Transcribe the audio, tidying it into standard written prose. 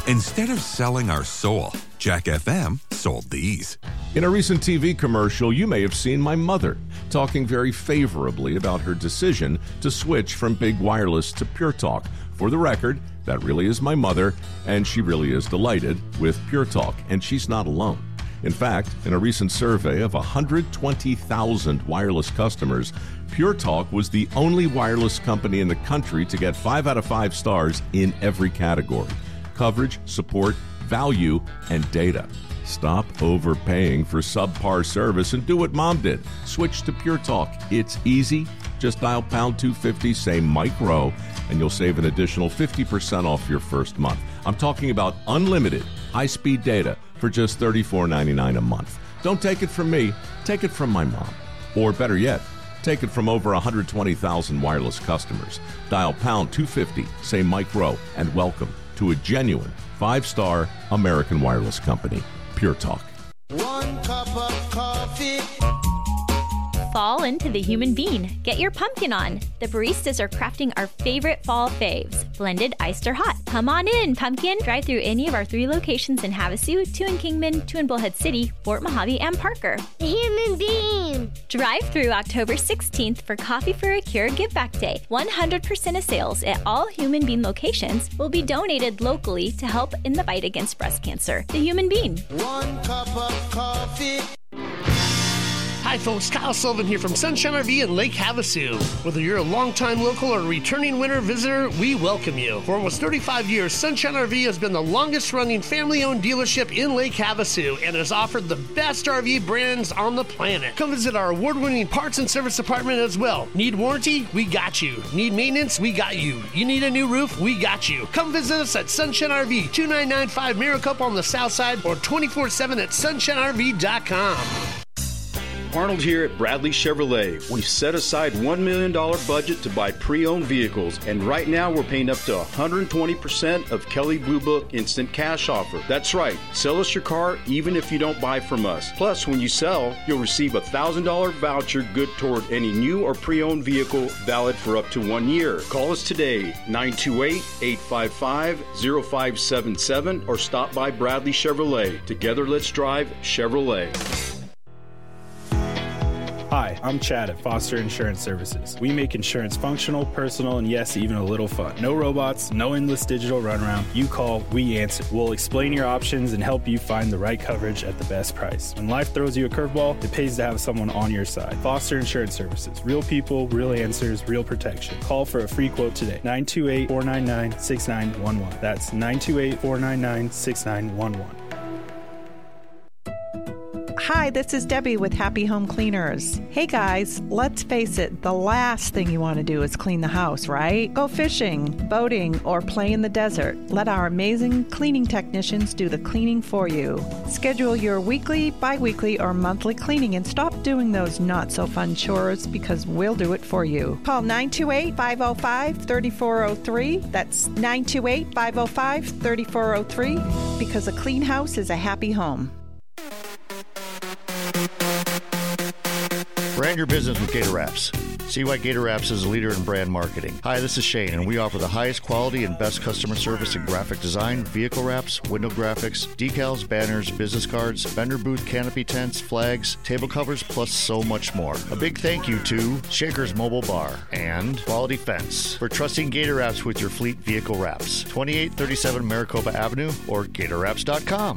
Instead of selling our soul, Jack FM sold these. In a recent TV commercial, you may have seen my mother talking very favorably about her decision to switch from Big Wireless to Pure Talk. For the record, that really is my mother, and she really is delighted with Pure Talk, and she's not alone. In fact, in a recent survey of 120,000 wireless customers, Pure Talk was the only wireless company in the country to get 5 out of 5 stars in every category: coverage, support, value, and data. Stop overpaying for subpar service and do what Mom did. Switch to Pure Talk. It's easy. Just dial pound 250, say Mike Rowe, and you'll save an additional 50% off your first month. I'm talking about unlimited high-speed data for just $34.99 a month. Don't take it from me. Take it from my mom. Or better yet, take it from over 120,000 wireless customers. Dial pound 250, say Mike Rowe, and welcome to a genuine 5-star American wireless company, Pure Talk. 1 cup of coffee. Fall into the human bean. Get your pumpkin on. The baristas are crafting our favorite fall faves, blended, iced, or hot. Come on in, pumpkin. Drive through any of our 3 locations in Havasu, 2 in Kingman, 2 in Bullhead City, Fort Mojave, and Parker. The human bean. Drive through October 16th for Coffee for a Cure Give Back Day. 100% of sales at all Human Bean locations will be donated locally to help in the fight against breast cancer. The Human Bean. 1 cup of coffee. Hi folks, Kyle Sullivan here from Sunshine RV in Lake Havasu. Whether you're a longtime local or a returning winter visitor, we welcome you. For almost 35 years, Sunshine RV has been the longest running family-owned dealership in Lake Havasu and has offered the best RV brands on the planet. Come visit our award-winning parts and service department as well. Need warranty? We got you. Need maintenance? We got you. You need a new roof? We got you. Come visit us at Sunshine RV, 2995 Maricopa on the south side, or 24/7 at sunshinerv.com. Arnold here at Bradley Chevrolet. We've set aside $1 million budget to buy pre-owned vehicles, and right now we're paying up to 120% of Kelley Blue Book Instant Cash offer. That's right, sell us your car even if you don't buy from us. Plus, when you sell, you'll receive a $1,000 voucher good toward any new or pre-owned vehicle, valid for up to 1 year. Call us today, 928-855-0577, or stop by Bradley Chevrolet. Together, let's drive Chevrolet. Hi, I'm Chad at Foster Insurance Services. We make insurance functional, personal, and yes, even a little fun. No robots, no endless digital runaround. You call, we answer. We'll explain your options and help you find the right coverage at the best price. When life throws you a curveball, it pays to have someone on your side. Foster Insurance Services. Real people, real answers, real protection. Call for a free quote today. 928-499-6911. That's 928-499-6911. Hi, this is Debbie with Happy Home Cleaners. Hey guys, let's face it, the last thing you want to do is clean the house, right? Go fishing, boating, or play in the desert. Let our amazing cleaning technicians do the cleaning for you. Schedule your weekly, bi-weekly, or monthly cleaning and stop doing those not-so-fun chores because we'll do it for you. Call 928-505-3403. That's 928-505-3403 because a clean house is a happy home. Brand your business with Gator Wraps. See why Gator Wraps is a leader in brand marketing. Hi, this is Shane, and we offer the highest quality and best customer service in graphic design, vehicle wraps, window graphics, decals, banners, business cards, vendor booth canopy tents, flags, table covers, plus so much more. A big thank you to Shaker's Mobile Bar and Quality Fence for trusting Gator Wraps with your fleet vehicle wraps. 2837 Maricopa Avenue or GatorWraps.com.